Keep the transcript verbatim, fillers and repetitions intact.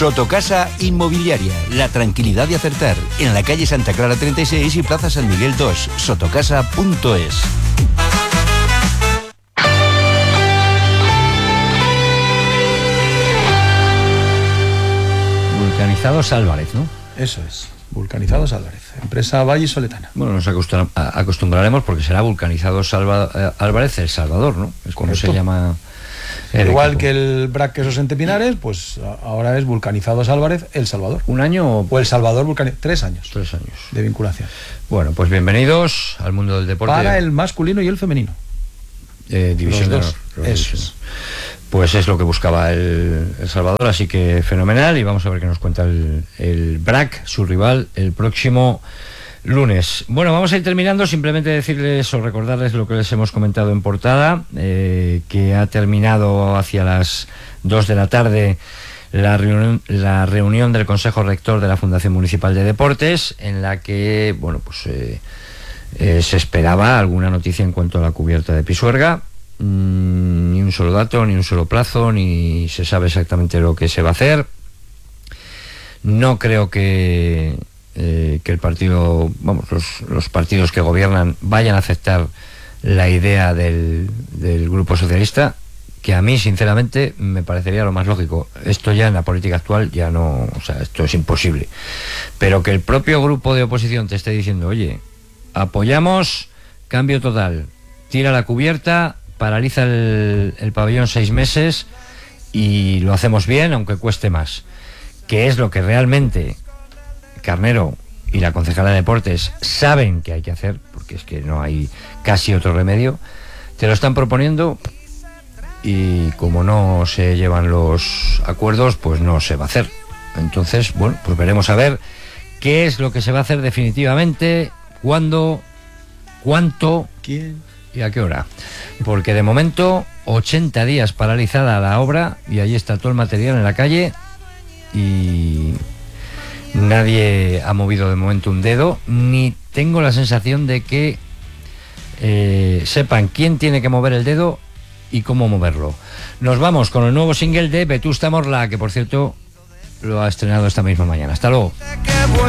Sotocasa Inmobiliaria, la tranquilidad de acertar, en la calle Santa Clara treinta y seis y Plaza San Miguel dos, sotocasa punto es. Vulcanizados Álvarez, ¿no? Eso es, Vulcanizados Álvarez, empresa vallisoletana. Bueno, nos acostum- acostumbraremos porque será Vulcanizados Salva- Álvarez El Salvador, ¿no? Es como se llama. Igual equipo. Que el B R A C Quesos Ente Pinares, pues ahora es Vulcanizados Álvarez El Salvador. ¿Un año? O El Salvador Vulcanizados. Tres años. Tres años. De vinculación. Bueno, pues bienvenidos al mundo del deporte. Para el masculino y el femenino. Eh, división los de dos. honor, los Eso es. Pues es lo que buscaba el, el Salvador, así que fenomenal. Y vamos a ver qué nos cuenta el, el B R A C, su rival, el próximo lunes. Bueno, vamos a ir terminando. Simplemente decirles o recordarles lo que les hemos comentado en portada, eh, que ha terminado hacia las dos de la tarde la reunión, la reunión del Consejo Rector de la Fundación Municipal de Deportes, en la que, bueno, pues eh, eh, se esperaba alguna noticia en cuanto a la cubierta de Pisuerga. Mm, ni un solo dato, ni un solo plazo, ni se sabe exactamente lo que se va a hacer. No creo que Eh, que el partido, vamos, los, los partidos que gobiernan vayan a aceptar la idea del, del Grupo Socialista, que a mí sinceramente me parecería lo más lógico. Esto ya en la política actual ya no, o sea, esto es imposible. Pero que el propio grupo de oposición te esté diciendo, oye, apoyamos cambio total, tira la cubierta, paraliza el, el pabellón seis meses y lo hacemos bien, aunque cueste más, que es lo que realmente Carnero y la concejala de deportes saben que hay que hacer, porque es que no hay casi otro remedio. Te lo están proponiendo y como no se llevan los acuerdos, pues no se va a hacer. Entonces, bueno, pues veremos a ver qué es lo que se va a hacer definitivamente, cuándo, cuánto, quién y a qué hora. Porque de momento ochenta días paralizada la obra y ahí está todo el material en la calle y nadie ha movido de momento un dedo, ni tengo la sensación de que eh, sepan quién tiene que mover el dedo y cómo moverlo. Nos vamos con el nuevo single de Vetusta Morla, que por cierto lo ha estrenado esta misma mañana. Hasta luego.